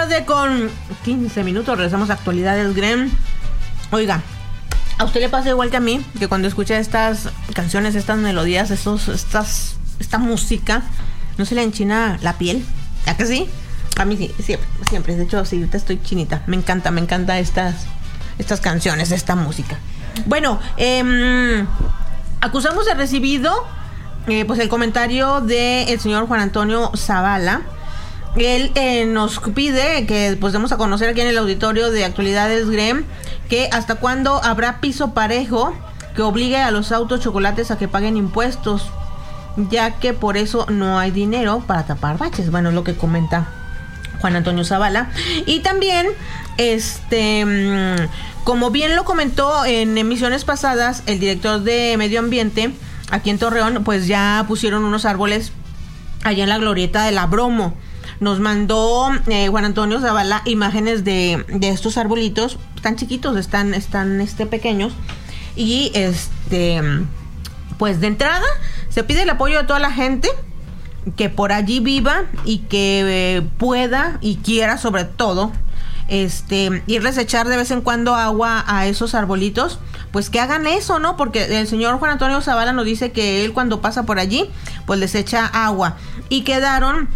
tarde con 15 minutos. Regresamos a Actualidades Grem. Oiga, ¿a usted le pasa igual que a mí? Que cuando escucha estas canciones, estas melodías, esta música, ¿no se le enchina la piel? ¿A que sí? A mí sí, siempre. De hecho, sí, ahorita estoy chinita. Me encanta estas canciones, esta música. Bueno, acusamos de recibido pues el comentario del señor Juan Antonio Zavala. Él nos pide que pues demos a conocer aquí en el auditorio de Actualidades Grem que hasta cuándo habrá piso parejo que obligue a los autos chocolates a que paguen impuestos, ya que por eso no hay dinero para tapar baches. Bueno, es lo que comenta Juan Antonio Zavala. Y también, como bien lo comentó en emisiones pasadas, el director de Medio Ambiente aquí en Torreón, pues ya pusieron unos árboles allá en la glorieta de la Bromo. Nos mandó Juan Antonio Zavala imágenes de estos arbolitos. Están chiquitos, están pequeños. Y pues de entrada se pide el apoyo de toda la gente que por allí viva y que pueda y quiera, sobre todo, irles a echar de vez en cuando agua a esos arbolitos, pues que hagan eso, ¿no? Porque el señor Juan Antonio Zavala nos dice que él cuando pasa por allí, pues les echa agua. Y quedaron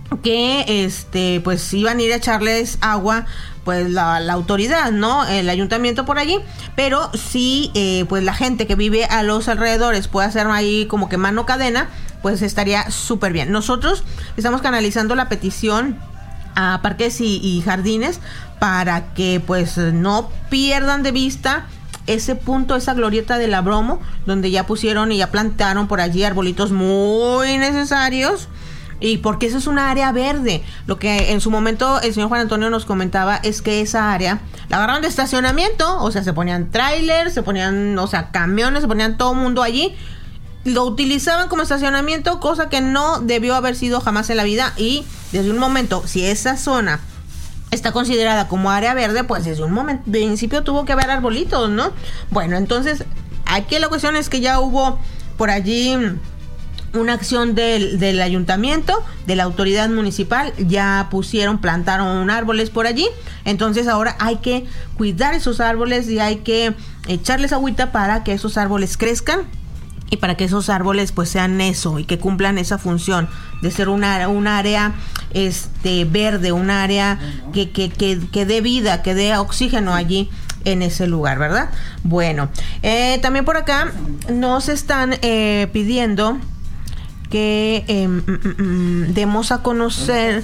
que pues iban a ir a echarles agua pues la autoridad, ¿no? El ayuntamiento por allí, pero sí pues la gente que vive a los alrededores puede hacer ahí como que mano cadena, pues estaría súper bien. Nosotros estamos canalizando la petición a Parques y Jardines para que pues no pierdan de vista ese punto, esa glorieta de la Bromo, donde ya pusieron y ya plantaron por allí arbolitos muy necesarios. Y porque eso es una área verde. Lo que en su momento el señor Juan Antonio nos comentaba es que esa área la agarraron de estacionamiento, o sea, se ponían trailers, se ponían, o sea, camiones, se ponían todo mundo allí, lo utilizaban como estacionamiento, cosa que no debió haber sido jamás en la vida. Y desde un momento, si esa zona está considerada como área verde, pues desde un momento, de principio tuvo que haber arbolitos, ¿no? Bueno, entonces aquí la cuestión es que ya hubo por allí una acción del ayuntamiento, de la autoridad municipal, ya plantaron árboles por allí. Entonces ahora hay que cuidar esos árboles y hay que echarles agüita para que esos árboles crezcan y para que esos árboles pues sean eso y que cumplan esa función de ser un área verde, un área que dé vida, que dé oxígeno allí en ese lugar, ¿verdad? Bueno, también por acá nos están pidiendo que demos a conocer.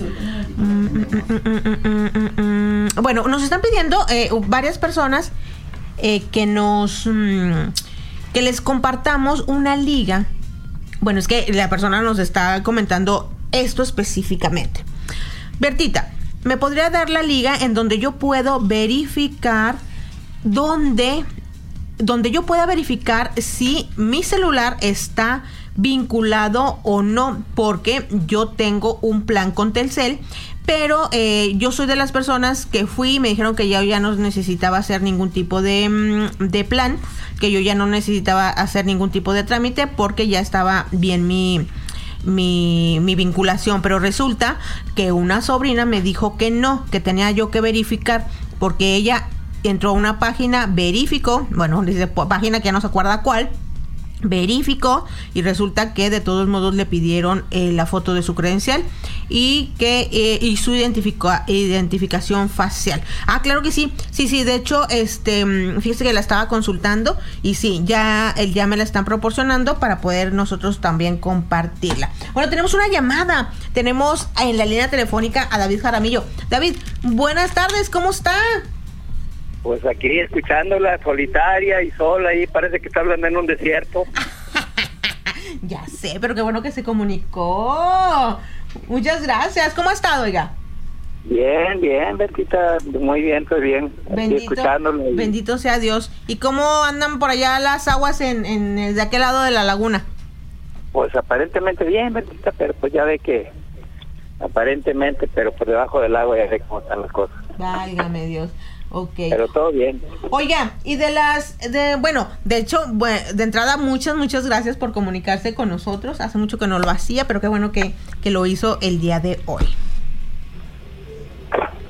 Bueno, nos están pidiendo varias personas que les compartamos una liga. Bueno, es que la persona nos está comentando esto específicamente. Bertita, ¿me podría dar la liga en donde yo puedo verificar donde yo pueda verificar si mi celular está vinculado o no? Porque yo tengo un plan con Telcel, pero yo soy de las personas que fui y me dijeron que ya no necesitaba hacer ningún tipo de plan, que yo ya no necesitaba hacer ningún tipo de trámite porque ya estaba bien mi vinculación. Pero resulta que una sobrina me dijo que no, que tenía yo que verificar, porque ella entró a una página, verificó, bueno, dice página que ya no se acuerda cuál, verificó y resulta que de todos modos le pidieron la foto de su credencial y su identificación facial. Ah, claro que sí, de hecho, fíjese que la estaba consultando y sí, ya me la están proporcionando para poder nosotros también compartirla. Bueno, tenemos una llamada, tenemos en la línea telefónica a David Jaramillo. David, buenas tardes, ¿cómo está? Pues aquí escuchándola solitaria y sola, ahí parece que está hablando en un desierto. Ya sé, pero qué bueno que se comunicó. Muchas gracias. ¿Cómo ha estado, oiga? Bien, Bertita, muy bien, estoy bien. Escuchándola. Bendito sea Dios. ¿Y cómo andan por allá las aguas de aquel lado de la laguna? Pues aparentemente bien, Bertita, pero pues ya ve que aparentemente, pero por debajo del agua ya ve cómo están las cosas. Válgame Dios. Okay. Pero todo bien. Oiga, y de hecho, de entrada, muchas gracias por comunicarse con nosotros. Hace mucho que no lo hacía, pero qué bueno que lo hizo el día de hoy.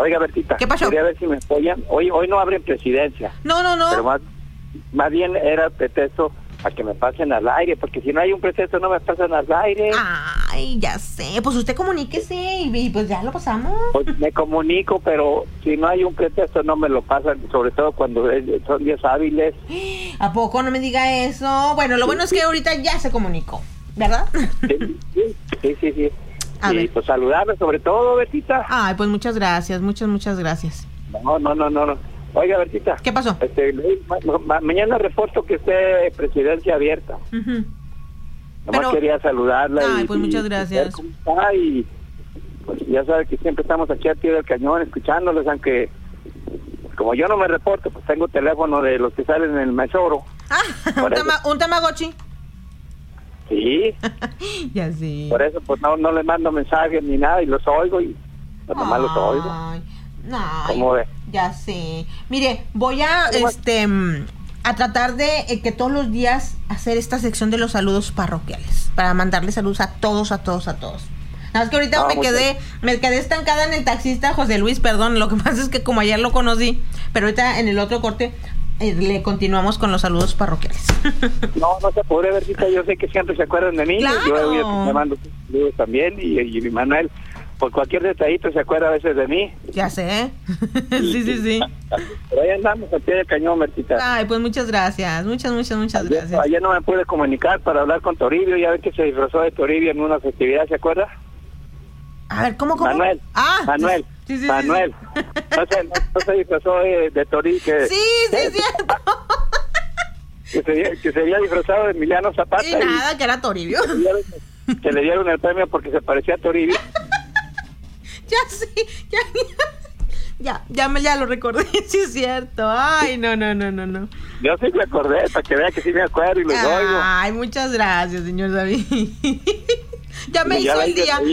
Oiga, Bertita. ¿Qué pasó? Quería ver si me apoyan. Hoy no abren presidencia. No. Pero más bien era pretexto a que me pasen al aire, porque si no hay un pretexto no me pasan al aire. Ay, ya sé. Pues usted comuníquese y pues ya lo pasamos. Pues me comunico, pero si no hay un pretexto no me lo pasan, sobre todo cuando son días hábiles. ¿A poco? No me diga eso. Bueno, lo bueno es que ahorita ya se comunicó, ¿verdad? Sí. A ver. Pues saludarle sobre todo, Bertita. Ay, pues muchas gracias, muchas gracias. No. Oiga, Bertita. ¿Qué pasó? Mañana reporto que esté presidencia abierta. Uh-huh. Nomás quería saludarla. Ay, pues muchas gracias. ¿Cómo está? Y pues ya sabe que siempre estamos aquí al pie del cañón escuchándoles, aunque como yo no me reporto, pues tengo teléfono de los que salen en el Mesoro. Un Tamagotchi. Sí. Ya sí. Por eso pues no les mando mensajes ni nada y los oigo y pues nomás los oigo. ¿Cómo ve? Ya sé. Mire, voy a tratar de que todos los días hacer esta sección de los saludos parroquiales para mandarle saludos a todos. Nada más que ahorita me quedé estancada en el taxista José Luis, perdón. Lo que pasa es que como ayer lo conocí, pero ahorita en el otro corte le continuamos con los saludos parroquiales. No se apure, Bertita, yo sé que siempre se acuerdan de mí. Claro. Yo me mando saludos también y Manuel, por cualquier detallito se acuerda a veces de mí. Ya sé. Sí. Pero ahí andamos al pie del cañón, Bertita. Ay, pues muchas gracias. Muchas gracias. Ayer no me pude comunicar para hablar con Toribio, ya ve que se disfrazó de Toribio en una festividad, ¿se acuerda? A ver, ¿cómo? Manuel. Sí. Manuel. No se disfrazó de Toribio. Sí, cierto. Que se había disfrazado de Emiliano Zapata. Y nada, que era Toribio. Que le dieron el premio porque se parecía a Toribio. Ya sí, ya lo recordé, sí es cierto. Ay, no. Yo sí me acordé, para que vea que sí me acuerdo y los oigo. Ay, muchas gracias, señor David. Ya me hizo el día.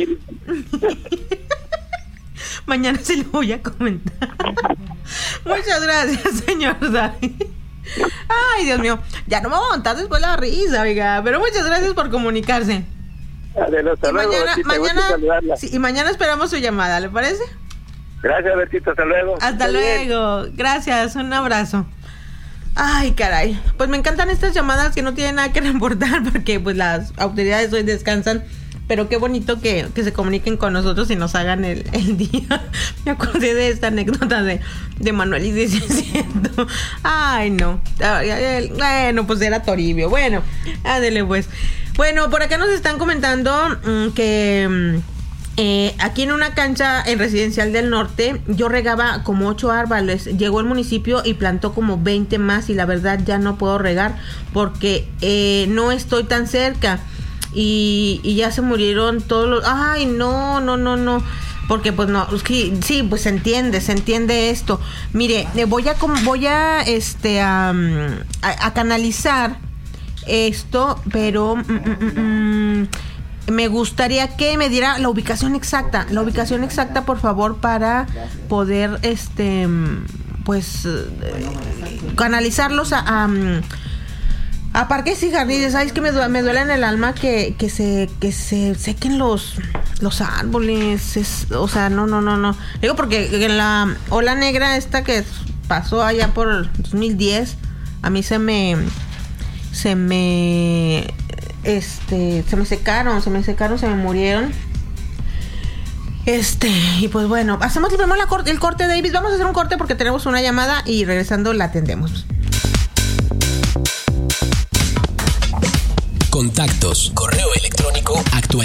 Mañana se lo voy a comentar. Muchas gracias, señor David. Ay, Dios mío, ya no me voy a aguantar después la risa, oiga, pero muchas gracias por comunicarse. Hasta luego, mañana, sí, y mañana esperamos su llamada, ¿le parece? Gracias, Bertito, hasta luego. Hasta luego, gracias, un abrazo. Ay, caray, pues me encantan estas llamadas que no tienen nada que reportar porque pues las autoridades hoy descansan, pero qué bonito que se comuniquen con nosotros y nos hagan el día. Me acordé de esta anécdota de Manuel y dice cierto. Ay, no. Bueno, pues era Toribio. Bueno, ándele pues. Bueno, por acá nos están comentando que aquí en una cancha en Residencial del Norte yo regaba como 8 árboles. Llegó el municipio y plantó como 20 más y la verdad ya no puedo regar porque no estoy tan cerca. Y ya se murieron todos los... Ay, no. Porque pues no, sí, pues se entiende esto. Mire, voy a canalizar esto, pero me gustaría que me diera la ubicación exacta, por favor, para poder pues canalizarlos a parques y jardines. ¿Sabes que me duele en el alma que se sequen los árboles? O sea, no. Digo porque en la ola negra esta que pasó allá por 2010, a mí se me secaron, se me murieron. Y pues bueno, hacemos primero el corte, David. Vamos a hacer un corte porque tenemos una llamada y regresando la atendemos. Contactos, correo electrónico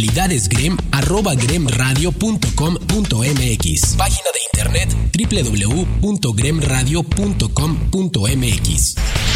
actualidadesgrem@gremradio.com.mx. Página de internet www.gremradio.com.mx.